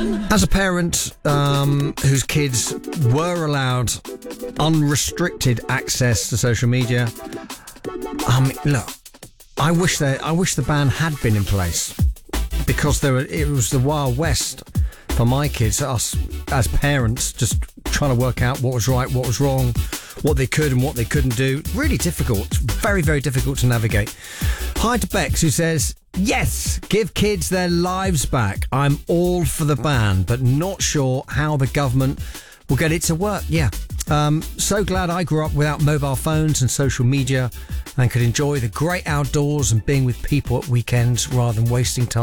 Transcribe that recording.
As a parent whose kids were allowed unrestricted access to social media, look, I wish the ban had been in place, because it was the Wild West for my kids, us as parents, just trying to work out what was right, what was wrong, what they could and what they couldn't do. Really difficult, very, very difficult to navigate. Hi to Bex, who says, yes, give kids their lives back. I'm all for the ban, but not sure how the government will get it to work. Yeah. So glad I grew up without mobile phones and social media and could enjoy the great outdoors and being with people at weekends rather than wasting time